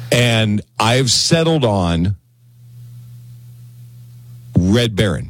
And I've settled on Red Baron.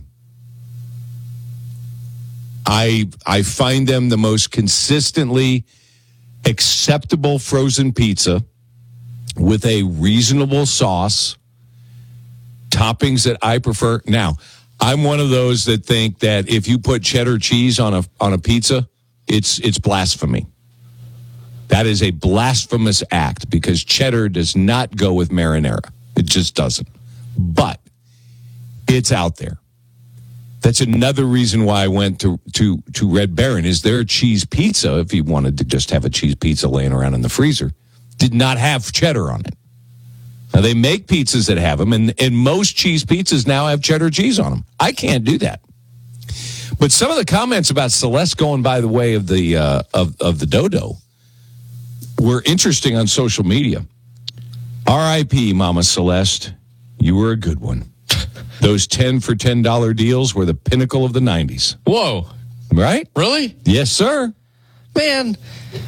I find them the most consistently acceptable frozen pizza with a reasonable sauce, toppings that I prefer. Now, I'm one of those that think that if you put cheddar cheese on a pizza, it's blasphemy. That is a blasphemous act because cheddar does not go with marinara. It just doesn't. But it's out there. That's another reason why I went to Red Baron. Is their cheese pizza, if you wanted to just have a cheese pizza laying around in the freezer, did not have cheddar on it. Now, they make pizzas that have them, and most cheese pizzas now have cheddar cheese on them. I can't do that. But some of the comments about Celeste going by the way of the dodo were interesting on social media. R.I.P. Mama Celeste. You were a good one. Those 10 for $10 deals were the pinnacle of the 90s. Whoa. Right? Really? Yes, sir. Man.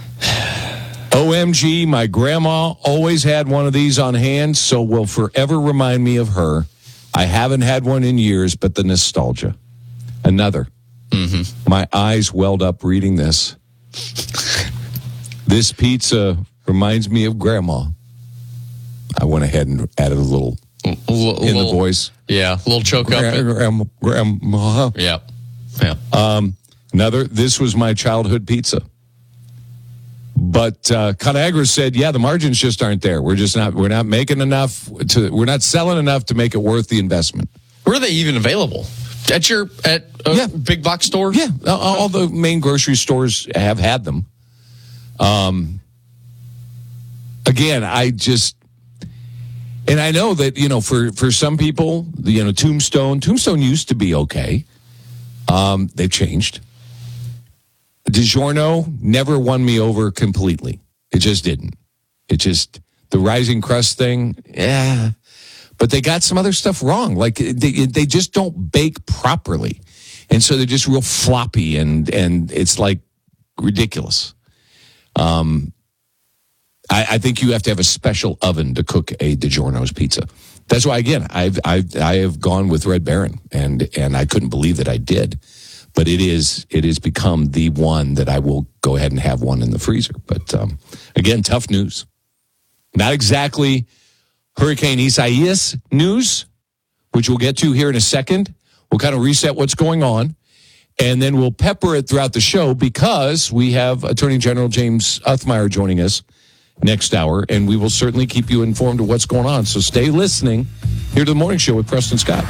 OMG, my grandma always had one of these on hand, so will forever remind me of her. I haven't had one in years, but the nostalgia. Another. Mm-hmm. My eyes welled up reading this. This pizza reminds me of Grandma. I went ahead and added a little in the voice. Yeah, a little choke up. Grandma. Yeah. Another, this was my childhood pizza. But Conagra said, yeah, the margins just aren't there. We're not making enough we're not selling enough to make it worth the investment. Where are they even available? At big box stores? Yeah, all the main grocery stores have had them. Again, and I know that, for some people, Tombstone used to be okay. They've changed. DiGiorno never won me over completely. It just didn't. The rising crust thing, yeah. But they got some other stuff wrong. Like, they just don't bake properly. And so they're just real floppy, and it's, like, ridiculous. I think you have to have a special oven to cook a DiGiorno's pizza. That's why, again, I have gone with Red Baron, and I couldn't believe that I did. But it has become the one that I will go ahead and have one in the freezer. But, again, tough news. Not exactly Hurricane Isaias news, which we'll get to here in a second. We'll kind of reset what's going on. And then we'll pepper it throughout the show because we have Attorney General James Uthmeier joining us next hour, and we will certainly keep you informed of what's going on. So stay listening here to the Morning Show with Preston Scott.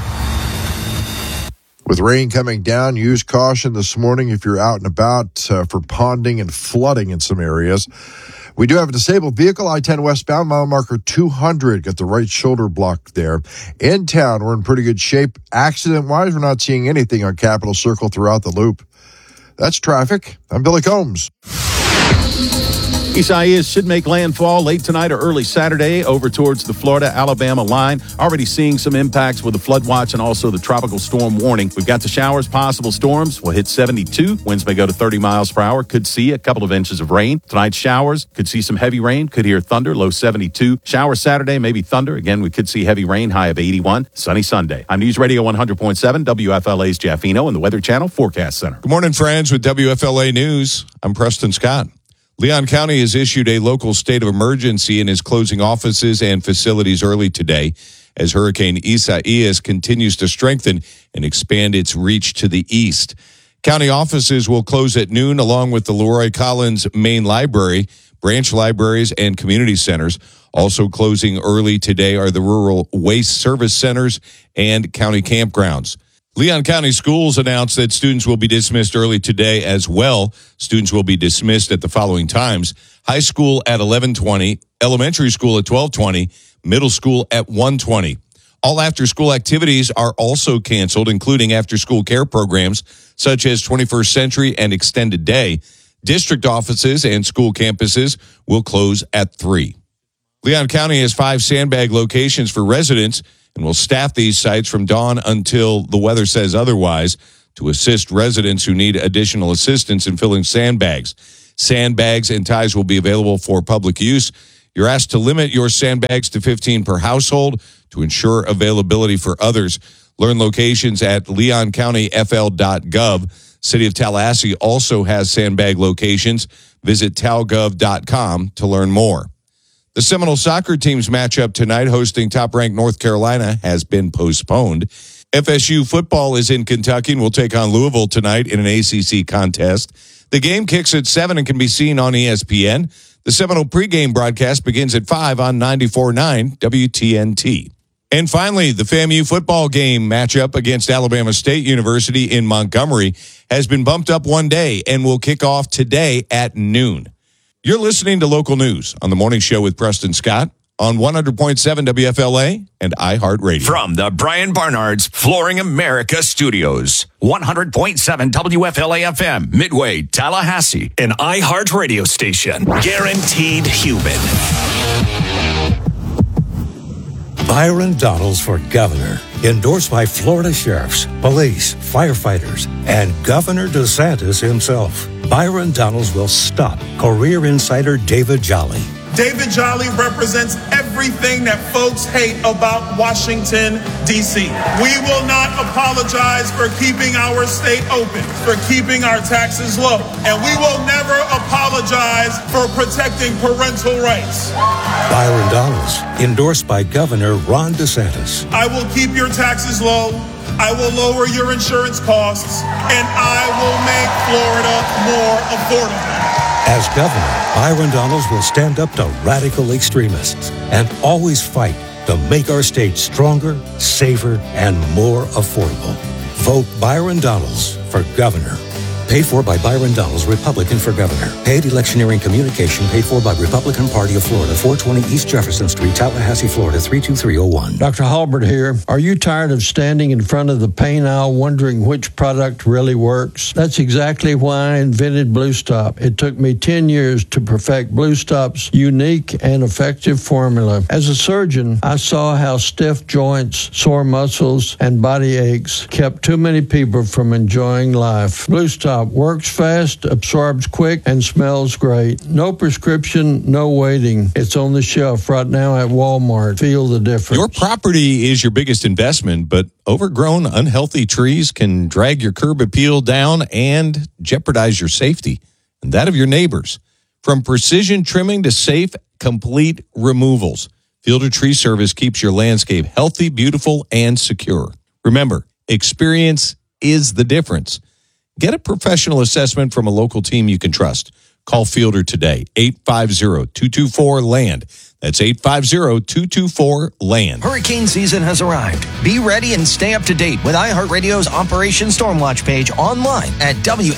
With rain coming down, use caution this morning if you're out and about for ponding and flooding in some areas. We do have a disabled vehicle, I-10 westbound, mile marker 200. Got the right shoulder blocked there. In town, we're in pretty good shape. Accident-wise, we're not seeing anything on Capitol Circle throughout the loop. That's traffic. I'm Billy Combs. Isaias should make landfall late tonight or early Saturday over towards the Florida-Alabama line. Already seeing some impacts with the flood watch and also the tropical storm warning. We've got the showers, possible storms. We'll hit 72. Winds may go to 30 miles per hour. Could see a couple of inches of rain. Tonight's showers. Could see some heavy rain. Could hear thunder. Low 72. Showers Saturday, maybe thunder. Again, we could see heavy rain. High of 81. Sunny Sunday. I'm News Radio 100.7, WFLA's Jaffino and the Weather Channel Forecast Center. Good morning, friends, with WFLA News. I'm Preston Scott. Leon County has issued a local state of emergency and is closing offices and facilities early today as Hurricane Isaias continues to strengthen and expand its reach to the east. County offices will close at noon along with the Leroy Collins Main Library, branch libraries, and community centers. Also closing early today are the Rural Waste Service Centers and county campgrounds. Leon County Schools announced that students will be dismissed early today as well. Students will be dismissed at the following times: high school at 11:20, elementary school at 12:20, middle school at 1:20. All after-school activities are also canceled, including after-school care programs such as 21st Century and Extended Day. District offices and school campuses will close at 3. Leon County has 5 sandbag locations for residents and will staff these sites from dawn until the weather says otherwise to assist residents who need additional assistance in filling sandbags. Sandbags and ties will be available for public use. You're asked to limit your sandbags to 15 per household to ensure availability for others. Learn locations at leoncountyfl.gov. City of Tallahassee also has sandbag locations. Visit talgov.com to learn more. The Seminole soccer team's matchup tonight hosting top-ranked North Carolina has been postponed. FSU football is in Kentucky and will take on Louisville tonight in an ACC contest. The game kicks at 7 and can be seen on ESPN. The Seminole pregame broadcast begins at 5 on 94.9 WTNT. And finally, the FAMU football game matchup against Alabama State University in Montgomery has been bumped up one day and will kick off today at noon. You're listening to Local News on the Morning Show with Preston Scott on 100.7 WFLA and iHeartRadio. From the Brian Barnard's Flooring America Studios, 100.7 WFLA FM, Midway, Tallahassee, an iHeartRadio station. Guaranteed human. Byron Donalds for governor. Endorsed by Florida sheriffs, police, firefighters, and Governor DeSantis himself. Byron Donalds will stop career insider David Jolly. David Jolly represents everything that folks hate about Washington, D.C. We will not apologize for keeping our state open, for keeping our taxes low, and we will never apologize for protecting parental rights. Byron Donalds, endorsed by Governor Ron DeSantis. I will keep your taxes low, I will lower your insurance costs, and I will make Florida more affordable. As governor, Byron Donalds will stand up to radical extremists and always fight to make our state stronger, safer, and more affordable. Vote Byron Donalds for governor. Paid for by Byron Donalds, Republican for governor. Paid electioneering communication paid for by Republican Party of Florida, 420 East Jefferson Street, Tallahassee, Florida, 32301. Dr. Halbert here. Are you tired of standing in front of the paint aisle wondering which product really works? That's exactly why I invented Blue Stop. It took me 10 years to perfect Blue Stop's unique and effective formula. As a surgeon, I saw how stiff joints, sore muscles, and body aches kept too many people from enjoying life. Blue Stop works fast, absorbs quick, and smells great. No prescription, no waiting. It's on the shelf right now at Walmart. Feel the difference. Your property is your biggest investment, but overgrown, unhealthy trees can drag your curb appeal down and jeopardize your safety and that of your neighbors. From precision trimming to safe, complete removals, Fielder Tree Service keeps your landscape healthy, beautiful, and secure. Remember, experience is the difference. Get a professional assessment from a local team you can trust. Call Fielder today, 850-224-LAND. That's 850-224-LAND. Hurricane season has arrived. Be ready and stay up to date with iHeartRadio's Operation Stormwatch page online at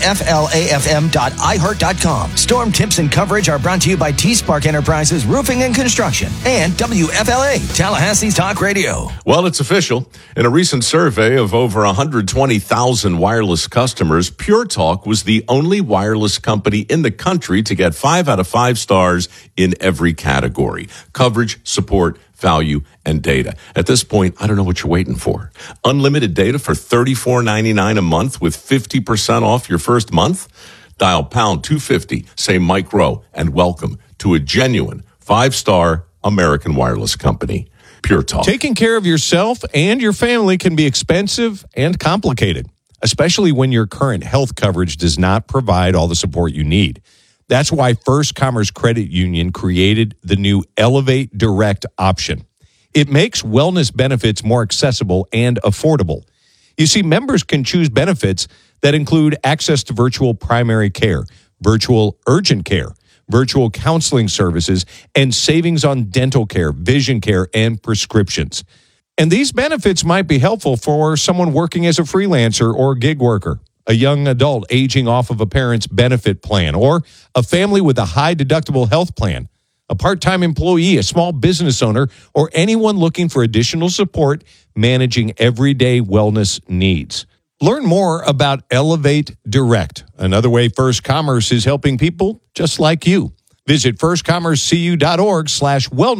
WFLAFM.iHeart.com. Storm tips and coverage are brought to you by T-Spark Enterprises Roofing and Construction and WFLA, Tallahassee's Talk Radio. Well, it's official. In a recent survey of over 120,000 wireless customers, Pure Talk was the only wireless company in the country to get 5 out of 5 stars in every category: coverage, support, value, and data. At this point, I don't know what you're waiting for. Unlimited data for $34.99 a month with 50% off your first month? Dial pound 250, say Mike Rowe, and welcome to a genuine 5-star American wireless company. Pure Talk. Taking care of yourself and your family can be expensive and complicated, especially when your current health coverage does not provide all the support you need. That's why First Commerce Credit Union created the new Elevate Direct option. It makes wellness benefits more accessible and affordable. You see, members can choose benefits that include access to virtual primary care, virtual urgent care, virtual counseling services, and savings on dental care, vision care, and prescriptions. And these benefits might be helpful for someone working as a freelancer or gig worker, a young adult aging off of a parent's benefit plan, or a family with a high deductible health plan, a part-time employee, a small business owner, or anyone looking for additional support managing everyday wellness needs. Learn more about Elevate Direct, another way First Commerce is helping people just like you. Visit firstcommercecu.org/wellness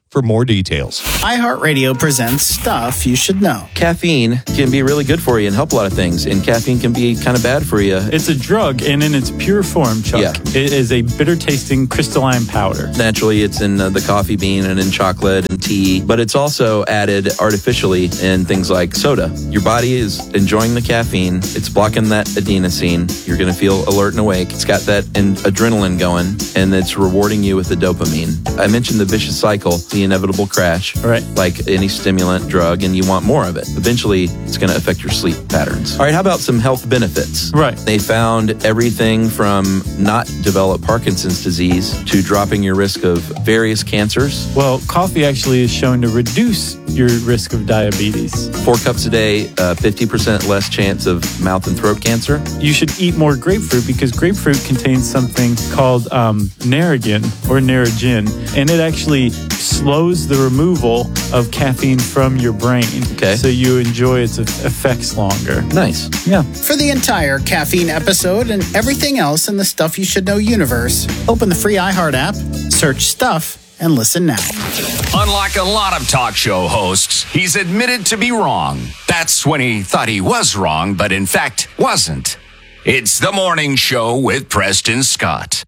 for more details. iHeartRadio presents Stuff You Should Know. Caffeine can be really good for you and help a lot of things, and caffeine can be kind of bad for you. It's a drug, and in its pure form, Chuck, it is a bitter-tasting crystalline powder. Naturally, it's in the coffee bean and in chocolate and tea, but it's also added artificially in things like soda. Your body is enjoying the caffeine. It's blocking that adenosine. You're going to feel alert and awake. It's got that adrenaline going, and it's rewarding you with the dopamine. I mentioned the vicious cycle, the inevitable crash, right? Like any stimulant drug, and you want more of it. Eventually, it's going to affect your sleep patterns. All right, how about some health benefits? Right. They found everything from not develop Parkinson's disease to dropping your risk of various cancers. Well, coffee actually is shown to reduce your risk of diabetes. 4 cups a day, 50% less chance of mouth and throat cancer. You should eat more grapefruit because grapefruit contains something called Narragin or Narragin, and it actually slows the removal of caffeine from your brain. Okay. So you enjoy its effects longer. Nice. Yeah. For the entire caffeine episode and everything else in the Stuff You Should Know universe, open the free iHeart app, search Stuff, and listen now. Unlike a lot of talk show hosts, he's admitted to be wrong. That's when he thought he was wrong, but in fact wasn't. It's The Morning Show with Preston Scott.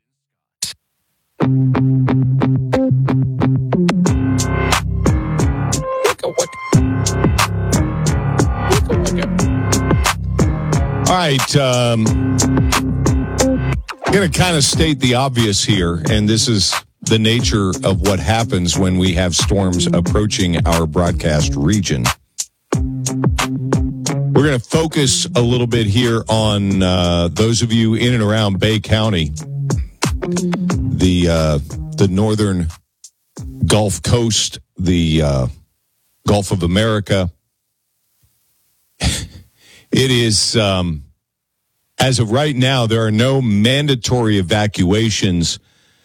All right, I'm going to kind of state the obvious here, and this is the nature of what happens when we have storms approaching our broadcast region. We're going to focus a little bit here on those of you in and around Bay County, the northern Gulf Coast, the Gulf of America. It is, as of right now, there are no mandatory evacuations,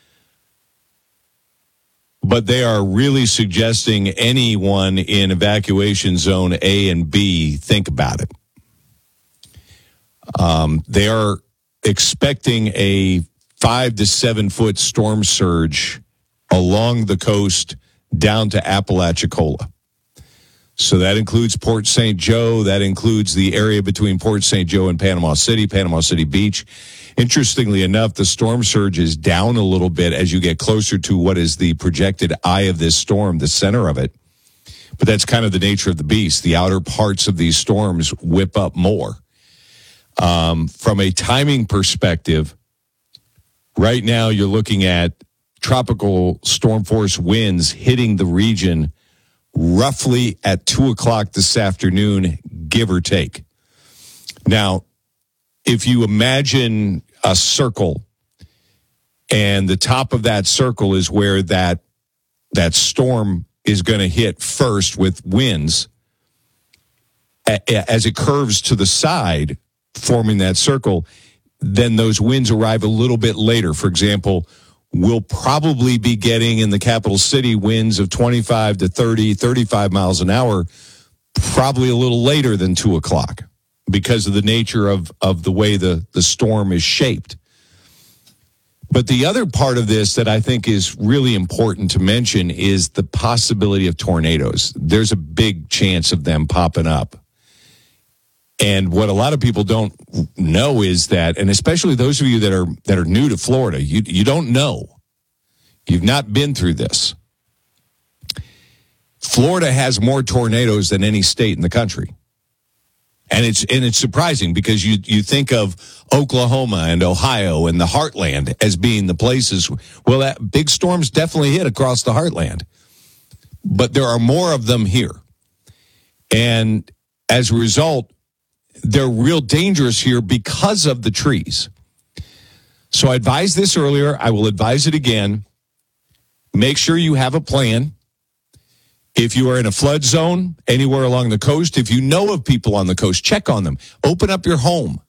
but they are really suggesting anyone in evacuation zone A and B think about it. They are expecting a 5 to 7 foot storm surge along the coast down to Apalachicola. So that includes Port St. Joe. That includes the area between Port St. Joe and Panama City Beach. Interestingly enough, the storm surge is down a little bit as you get closer to what is the projected eye of this storm, the center of it. But that's kind of the nature of the beast. The outer parts of these storms whip up more. From a timing perspective, right now you're looking at tropical storm force winds hitting the region roughly at 2 o'clock this afternoon, give or take. Now, if you imagine a circle, and the top of that circle is where that storm is going to hit first with winds, as it curves to the side, forming that circle, then those winds arrive a little bit later. For example, we'll probably be getting in the capital city winds of 25 to 30, 35 miles an hour, probably a little later than 2 o'clock because of the nature of the way the storm is shaped. But the other part of this that I think is really important to mention is the possibility of tornadoes. There's a big chance of them popping up. And what a lot of people don't know is that, and especially those of you that are new to Florida, you don't know. You've not been through this. Florida has more tornadoes than any state in the country. And it's surprising because you think of Oklahoma and Ohio and the heartland as being the places, well, that big storms definitely hit across the heartland. But there are more of them here. And as a result, they're real dangerous here because of the trees. So I advised this earlier. I will advise it again. Make sure you have a plan. If you are in a flood zone anywhere along the coast, if you know of people on the coast, check on them. Open up your home.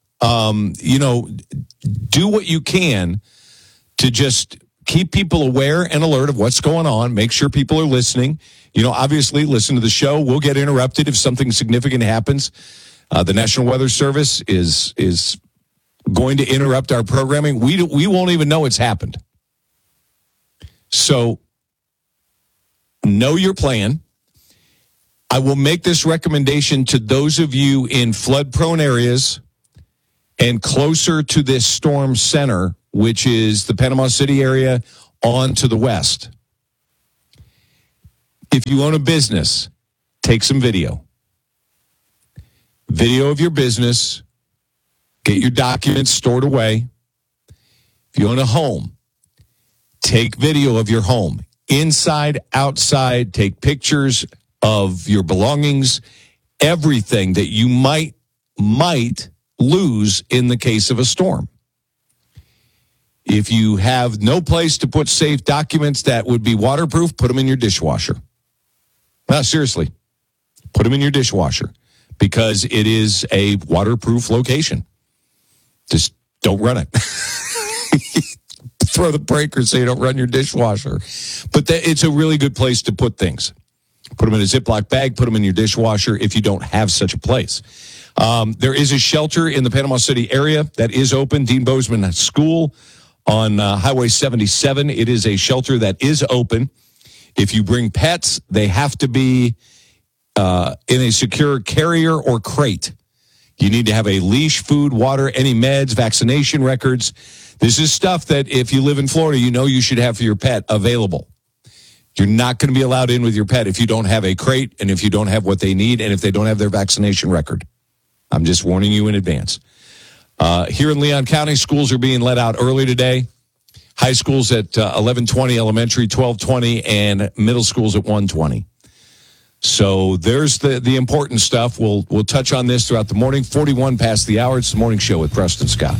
Do what you can to just keep people aware and alert of what's going on. Make sure people are listening. Obviously, listen to the show. We'll get interrupted if something significant happens. The National Weather Service is going to interrupt our programming. We won't even know it's happened. So know your plan. I will make this recommendation to those of you in flood-prone areas and closer to this storm center, which is the Panama City area on to the west. If you own a business, take some video. Video of your business. Get your documents stored away. If you own a home, take video of your home. Inside, outside, take pictures of your belongings, everything that you might lose in the case of a storm. If you have no place to put safe documents that would be waterproof, put them in your dishwasher. No, seriously, put them in your dishwasher because it is a waterproof location. Just don't run it. Throw the breaker so you don't run your dishwasher. But it's a really good place to put things. Put them in a Ziploc bag, put them in your dishwasher if you don't have such a place. There is a shelter in the Panama City area that is open, Dean Bozeman School on Highway 77. It is a shelter that is open. If you bring pets, they have to be in a secure carrier or crate. You need to have a leash, food, water, any meds, vaccination records. This is stuff that if you live in Florida, you know you should have for your pet available. You're not going to be allowed in with your pet if you don't have a crate and if you don't have what they need and if they don't have their vaccination record. I'm just warning you in advance. Here in Leon County, schools are being let out early today. High schools at 11:20, elementary 12:20, and middle schools at 1:20. So there's the important stuff. We'll touch on this throughout the morning. 41 past the hour. It's the morning show with Preston Scott.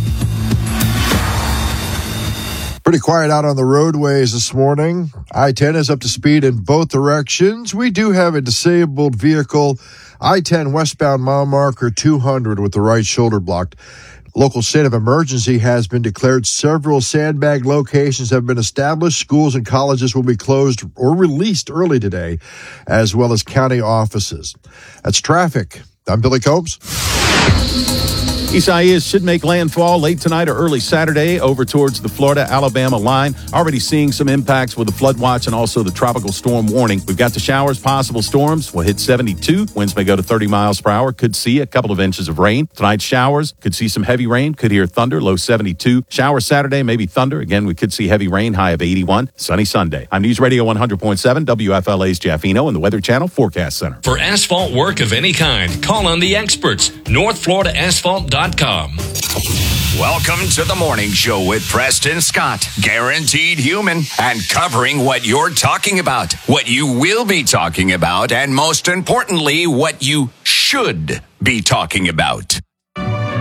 Pretty quiet out on the roadways this morning. I-10 is up to speed in both directions. We do have a disabled vehicle, I-10 westbound mile marker 200 with the right shoulder blocked. Local state of emergency has been declared. Several sandbag locations have been established. Schools and colleges will be closed or released early today, as well as county offices. That's traffic. I'm Billy Combs. Isaias should make landfall late tonight or early Saturday over towards the Florida-Alabama line. Already seeing some impacts with the flood watch and also the tropical storm warning. We've got the showers, possible storms. We'll hit 72. Winds may go to 30 miles per hour. Could see a couple of inches of rain. Tonight's showers. Could see some heavy rain. Could hear thunder. Low 72. Shower Saturday, maybe thunder. Again, we could see heavy rain. High of 81. Sunny Sunday. I'm News Radio 100.7 WFLA's Jaffino and the Weather Channel Forecast Center. For asphalt work of any kind, call on the experts. NorthFloridaAsphalt.com. Welcome to the morning show with Preston Scott. Guaranteed human and covering what you're talking about, what you will be talking about, and most importantly, what you should be talking about.